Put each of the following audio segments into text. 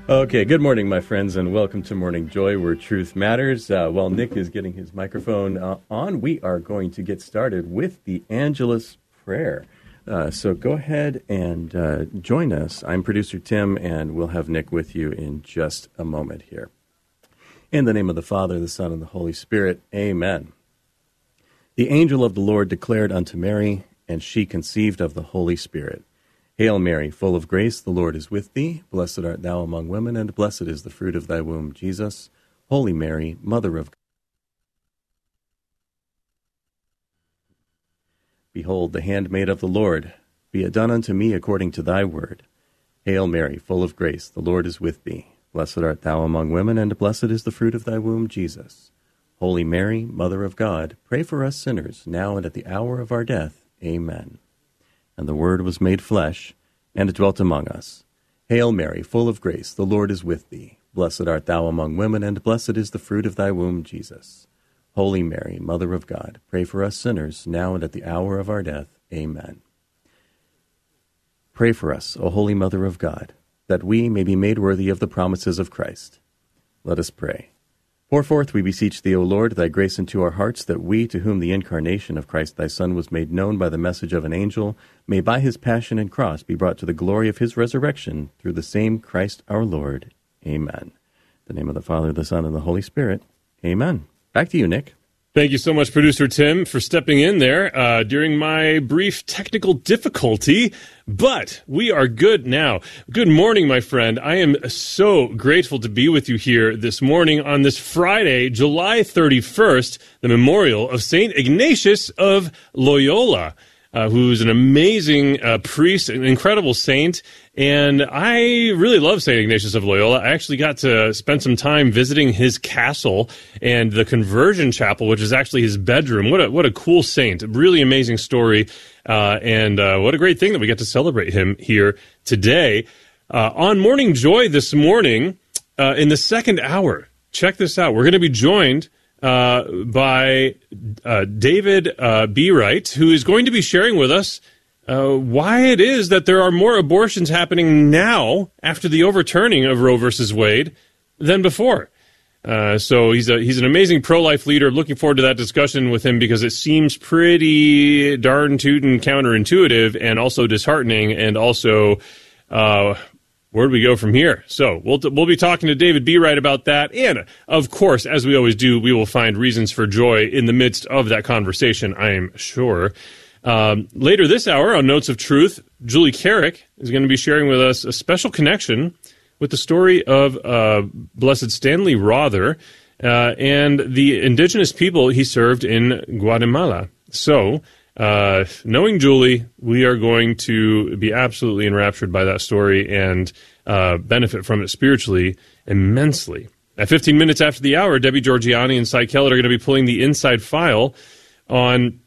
Okay, good morning, my friends, and welcome to Morning Joy, where truth matters. While Nick is getting his microphone on, we are going to get started with the Angelus Prayer. So go ahead and join us. I'm producer Tim, and we'll have Nick with you in just a moment here. In the name of the Father, the Son, and the Holy Spirit, amen. The angel of the Lord declared unto Mary, and she conceived of the Holy Spirit. Hail Mary, full of grace, the Lord is with thee. Blessed art thou among women, and blessed is the fruit of thy womb, Jesus. Holy Mary, Mother of God. Behold, the handmaid of the Lord, be it done unto me according to thy word. Hail Mary, full of grace, the Lord is with thee. Blessed art thou among women, and blessed is the fruit of thy womb, Jesus. Holy Mary, Mother of God, pray for us sinners, now and at the hour of our death. Amen. And the Word was made flesh, and dwelt among us. Hail Mary, full of grace, the Lord is with thee. Blessed art thou among women, and blessed is the fruit of thy womb, Jesus. Holy Mary, Mother of God, pray for us sinners, now and at the hour of our death. Amen. Pray for us, O Holy Mother of God, that we may be made worthy of the promises of Christ. Let us pray. Pour forth, we beseech thee, O Lord, thy grace into our hearts, that we, to whom the incarnation of Christ thy Son was made known by the message of an angel, may by his passion and cross be brought to the glory of his resurrection, through the same Christ our Lord. Amen. In the name of the Father, the Son, and the Holy Spirit. Amen. Back to you, Nick. Thank you so much, Producer Tim, for stepping in there during my brief technical difficulty, but we are good now. Good morning, my friend. I am so grateful to be with you here this morning on this Friday, July 31st, the memorial of St. Ignatius of Loyola, who's an amazing priest, an incredible saint. And I really love St. Ignatius of Loyola. I actually got to spend some time visiting his castle and the conversion chapel, which is actually his bedroom. What a cool saint. A really amazing story. And what a great thing that we get to celebrate him here today. On Morning Joy this morning, in the second hour, check this out. We're going to be joined by David Bereit, who is going to be sharing with us why it is that there are more abortions happening now after the overturning of Roe versus Wade than before. So he's an amazing pro-life leader. Looking forward to that discussion with him because it seems pretty darn tootin' counterintuitive and also disheartening, and also where do we go from here? So we'll be talking to David Bereit about that. And, of course, as we always do, we will find reasons for joy in the midst of that conversation, I am sure. Later this hour on Notes of Truth, Julie Carrick is going to be sharing with us a special connection with the story of Blessed Stanley Rother and the indigenous people he served in Guatemala. So, knowing Julie, we are going to be absolutely enraptured by that story and benefit from it spiritually immensely. At 15 minutes after the hour, Debbie Georgianni and Cy Kellett are going to be pulling the inside file on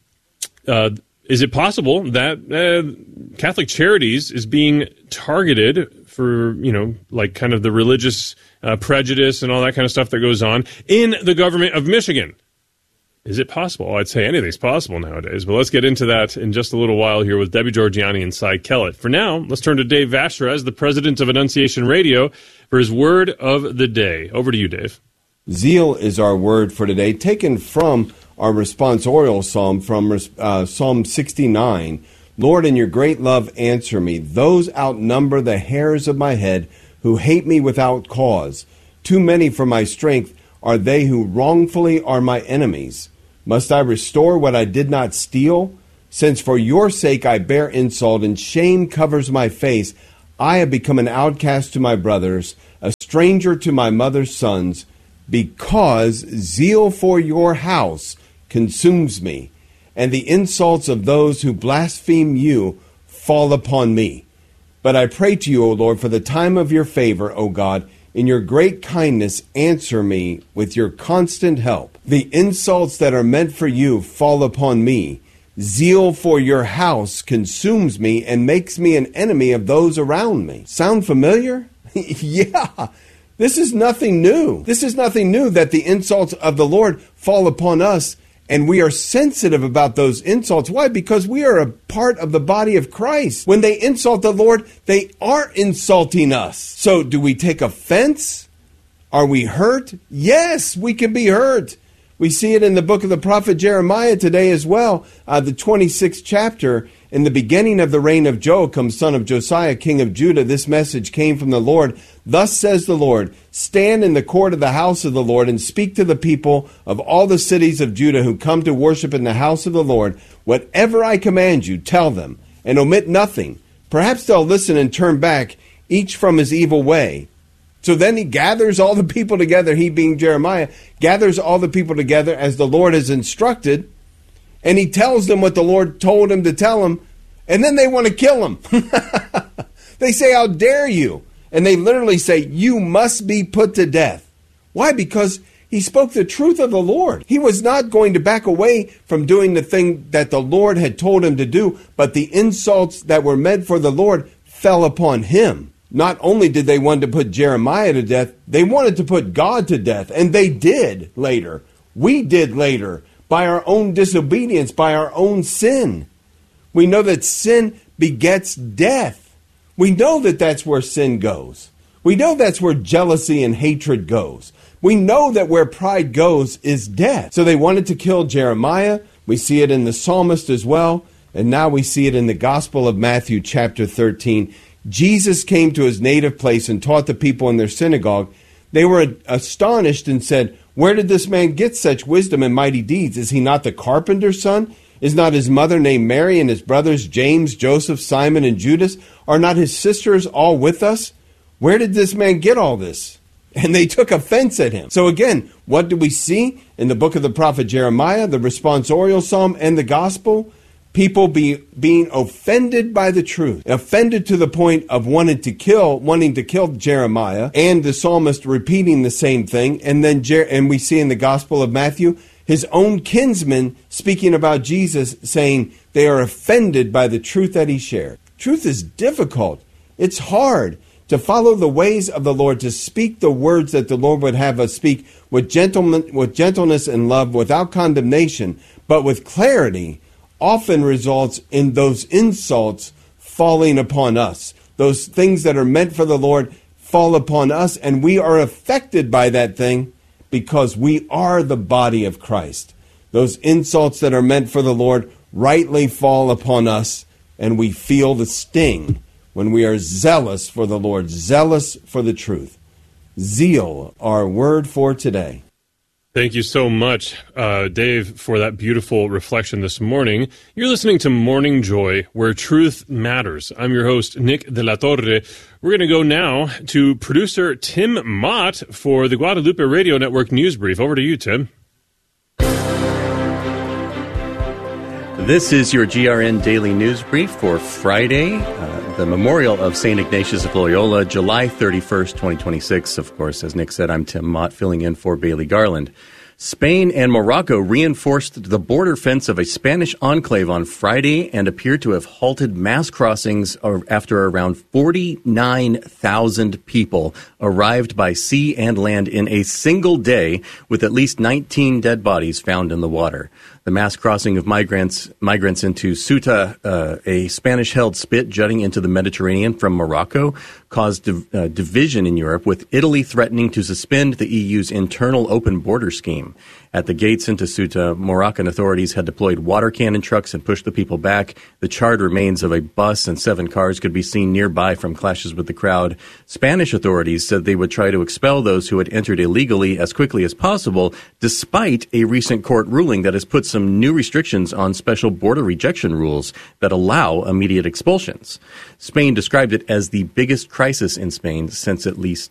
is it possible that Catholic Charities is being targeted for, like kind of the religious prejudice and all that kind of stuff that goes on in the government of Michigan? Is it possible? Well, I'd say anything's possible nowadays, but let's get into that in just a little while here with Debbie Georgianni and Cy Kellett. For now, let's turn to Dave Vashtorez, the president of Annunciation Radio, for his word of the day. Over to you, Dave. Zeal is our word for today, taken from our responsorial psalm from Psalm 69. Lord, in your great love, answer me. Those outnumber the hairs of my head who hate me without cause. Too many for my strength are they who wrongfully are my enemies. Must I restore what I did not steal? Since for your sake I bear insult and shame covers my face, I have become an outcast to my brothers, a stranger to my mother's sons, because zeal for your house consumes me, and the insults of those who blaspheme you fall upon me. But I pray to you, O Lord, for the time of your favor, O God, in your great kindness, answer me with your constant help. The insults that are meant for you fall upon me. Zeal for your house consumes me and makes me an enemy of those around me. Sound familiar? Yeah. This is nothing new. This is nothing new that the insults of the Lord fall upon us And we are sensitive about those insults. Why? Because we are a part of the body of Christ. When they insult the Lord, they are insulting us. So do we take offense? Are we hurt? Yes, we can be hurt. We see it in the book of the prophet Jeremiah today as well, the 26th chapter. In the beginning of the reign of Joachim, son of Josiah, king of Judah, this message came from the Lord. Thus says the Lord, stand in the court of the house of the Lord and speak to the people of all the cities of Judah who come to worship in the house of the Lord. Whatever I command you, tell them, and omit nothing. Perhaps they'll listen and turn back, each from his evil way. So then he gathers all the people together, he being Jeremiah, gathers all the people together as the Lord has instructed, and he tells them what the Lord told him to tell them, and then they want to kill him. They say, how dare you? And they literally say, you must be put to death. Why? Because he spoke the truth of the Lord. He was not going to back away from doing the thing that the Lord had told him to do, but the insults that were meant for the Lord fell upon him. Not only did they want to put Jeremiah to death, they wanted to put God to death, and they did later. We did later, by our own disobedience, by our own sin. We know that sin begets death. We know that that's where sin goes. We know that's where jealousy and hatred goes. We know that where pride goes is death. So they wanted to kill Jeremiah. We see it in the psalmist as well. And now we see it in the Gospel of Matthew chapter 13. Jesus came to his native place and taught the people in their synagogue. They were astonished and said, where did this man get such wisdom and mighty deeds? Is he not the carpenter's son? Is not his mother named Mary and his brothers James, Joseph, Simon, and Judas? Are not his sisters all with us? Where did this man get all this? And they took offense at him. So again, what do we see in the book of the prophet Jeremiah, the responsorial psalm, and the gospel? People being offended by the truth, offended to the point of wanting to kill Jeremiah, and the psalmist repeating the same thing. And then, and we see in the Gospel of Matthew, his own kinsmen speaking about Jesus, saying they are offended by the truth that he shared. Truth is difficult. It's hard to follow the ways of the Lord, to speak the words that the Lord would have us speak with gentleness and love, without condemnation, but with clarity. Often results in those insults falling upon us. Those things that are meant for the Lord fall upon us, and we are affected by that thing because we are the body of Christ. Those insults that are meant for the Lord rightly fall upon us, and we feel the sting when we are zealous for the Lord, zealous for the truth. Zeal, our word for today. Thank you so much, Dave, for that beautiful reflection this morning. You're listening to Morning Joy, where truth matters. I'm your host, Nick de la Torre. We're going to go now to producer Tim Mott for the Guadalupe Radio Network News Brief. Over to you, Tim. This is your GRN Daily News Brief for Friday, the memorial of St. Ignatius of Loyola, July 31st, 2026. Of course, as Nick said, I'm Tim Mott, filling in for Bailey Garland. Spain and Morocco reinforced the border fence of a Spanish enclave on Friday and appeared to have halted mass crossings after around 49,000 people arrived by sea and land in a single day, with at least 19 dead bodies found in the water. The mass crossing of migrants into Ceuta, a Spanish-held spit jutting into the Mediterranean from Morocco, caused division in Europe, with Italy threatening to suspend the EU's internal open border scheme. At the gates into Ceuta, Moroccan authorities had deployed water cannon trucks and pushed the people back. The charred remains of a bus and 7 cars could be seen nearby from clashes with the crowd. Spanish authorities said they would try to expel those who had entered illegally as quickly as possible, despite a recent court ruling that has put some new restrictions on special border rejection rules that allow immediate expulsions. Spain described it as the biggest crisis in Spain since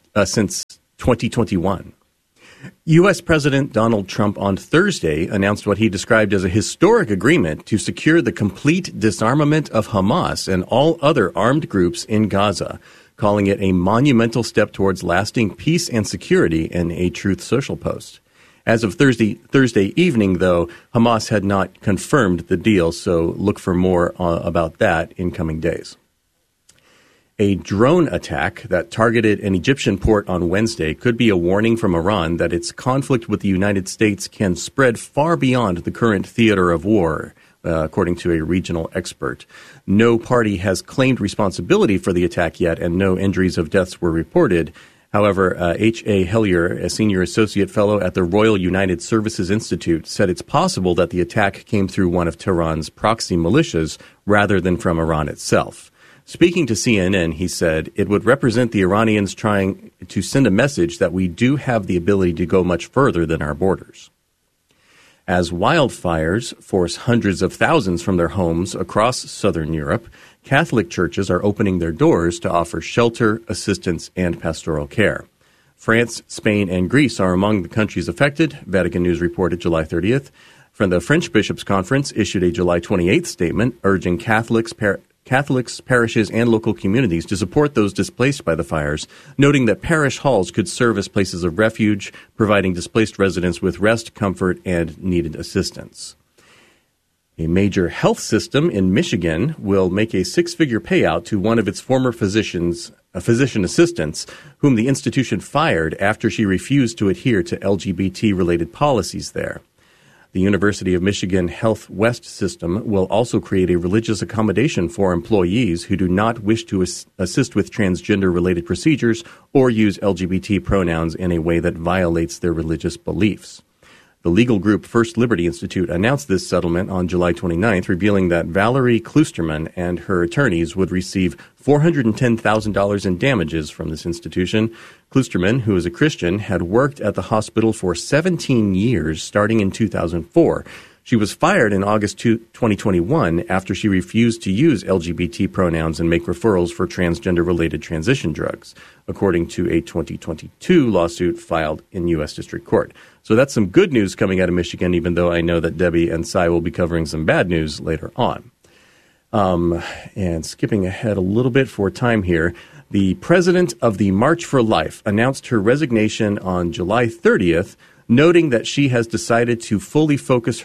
2021. U.S. President Donald Trump on Thursday announced what he described as a historic agreement to secure the complete disarmament of Hamas and all other armed groups in Gaza, calling it a monumental step towards lasting peace and security in a Truth Social post. As of Thursday evening, though, Hamas had not confirmed the deal, so look for more about that in coming days. A drone attack that targeted an Egyptian port on Wednesday could be a warning from Iran that its conflict with the United States can spread far beyond the current theater of war, according to a regional expert. No party has claimed responsibility for the attack yet, and no injuries of deaths were reported. However, H.A. Hellier, a senior associate fellow at the Royal United Services Institute, said it's possible that the attack came through one of Tehran's proxy militias rather than from Iran itself. Speaking to CNN, he said, it would represent the Iranians trying to send a message that we do have the ability to go much further than our borders. As wildfires force hundreds of thousands from their homes across southern Europe, Catholic churches are opening their doors to offer shelter, assistance, and pastoral care. France, Spain, and Greece are among the countries affected, Vatican News reported July 30th. From the French Bishops' Conference issued a July 28th statement urging Catholics, parishes, and local communities to support those displaced by the fires, noting that parish halls could serve as places of refuge, providing displaced residents with rest, comfort, and needed assistance. A major health system in Michigan will make a six-figure payout to one of its former physician assistants, whom the institution fired after she refused to adhere to LGBT-related policies there. The University of Michigan Health West system will also create a religious accommodation for employees who do not wish to assist with transgender-related procedures or use LGBT pronouns in a way that violates their religious beliefs. The legal group First Liberty Institute announced this settlement on July 29th, revealing that Valerie Klusterman and her attorneys would receive $410,000 in damages from this institution. Klusterman, who is a Christian, had worked at the hospital for 17 years, starting in 2004. She was fired in August 2021 after she refused to use LGBT pronouns and make referrals for transgender-related transition drugs, according to a 2022 lawsuit filed in U.S. District Court. So that's some good news coming out of Michigan, even though I know that Debbie and Cy will be covering some bad news later on. And skipping ahead a little bit for time here, the president of the March for Life announced her resignation on July 30th, noting that she has decided to fully focus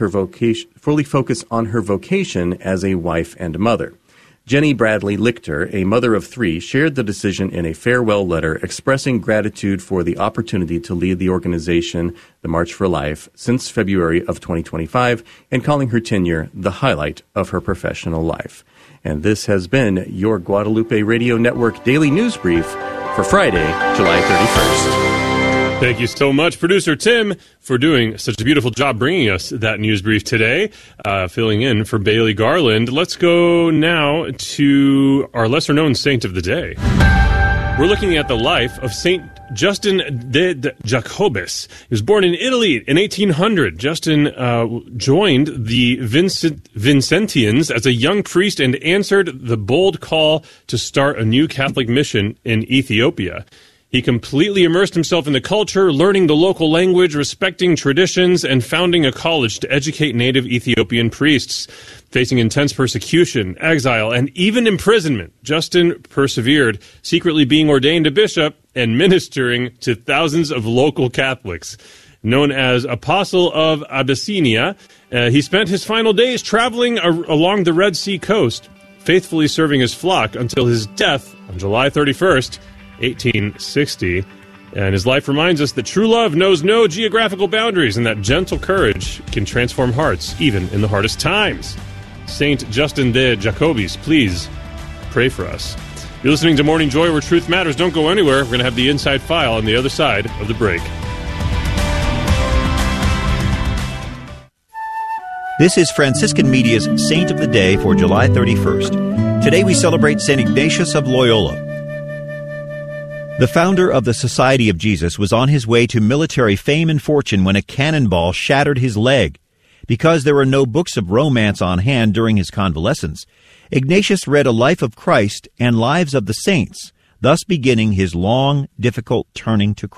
on her vocation as a wife and mother. Jenny Bradley Lichter, a mother of three, shared the decision in a farewell letter expressing gratitude for the opportunity to lead the organization, the March for Life, since February of 2025, and calling her tenure the highlight of her professional life. And this has been your Guadalupe Radio Network Daily News Brief for Friday, July 31st. Thank you so much, Producer Tim, for doing such a beautiful job bringing us that news brief today, filling in for Bailey Garland. Let's go now to our lesser-known saint of the day. We're looking at the life of Saint Justin de Jacobus. He was born in Italy in 1800. Justin joined the Vincentians as a young priest and answered the bold call to start a new Catholic mission in Ethiopia. He completely immersed himself in the culture, learning the local language, respecting traditions, and founding a college to educate native Ethiopian priests. Facing intense persecution, exile, and even imprisonment, Justin persevered, secretly being ordained a bishop and ministering to thousands of local Catholics. Known as Apostle of Abyssinia, he spent his final days traveling along the Red Sea coast, faithfully serving his flock until his death on July 31st, 1860. And his life reminds us that true love knows no geographical boundaries and that gentle courage can transform hearts even in the hardest times. Saint Justin de Jacobus, please pray for us. You're listening to Morning Joy, where truth matters. Don't go anywhere. We're going to have the inside file on the other side of the break. This is Franciscan Media's Saint of the Day for July 31st. Today we celebrate St. Ignatius of Loyola. The founder of the Society of Jesus was on his way to military fame and fortune when a cannonball shattered his leg. Because there were no books of romance on hand during his convalescence, Ignatius read a life of Christ and lives of the saints, thus beginning his long, difficult turning to Christ.